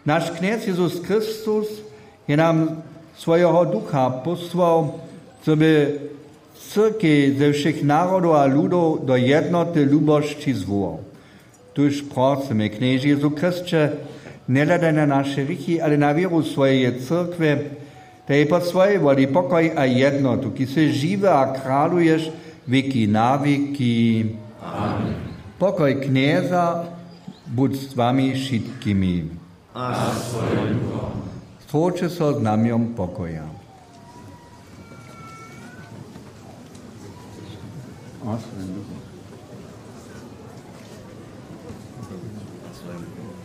Náš kněz Jezus Kristus je nám svojho ducha poslal, aby círky ze všech národů a ľudů do jednoty ľubosti zvolal. Tuž prosíme, kněži Jezu Kristče, nehledaj na naše hříchy, ale na víru svojej církve, tej pod svojej voli pokoj a jednotu, ki se žive a králuješ věky na věky. Amen. Pokoj kněza buď s vami všetkými. A s tvojim duchom. Stvoče so znamím pokoja. A svojim duchom.